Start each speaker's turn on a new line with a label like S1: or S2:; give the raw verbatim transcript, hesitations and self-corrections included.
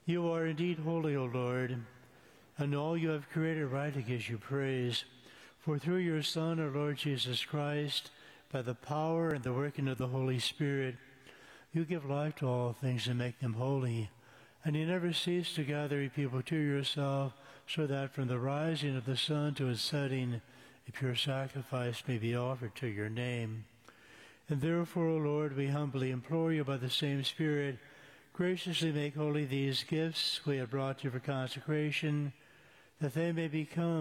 S1: You are indeed holy, O Lord, and all you have created rightly gives you praise. For through your Son, our Lord Jesus Christ, by the power and the working of the Holy Spirit, you give life to all things and make them holy. And you never cease to gather your people to yourself, so that from the rising of the sun to its setting, a pure sacrifice may be offered to your name. And therefore, O Lord, we humbly implore you by the same Spirit, graciously make holy these gifts we have brought to you for consecration, that they may become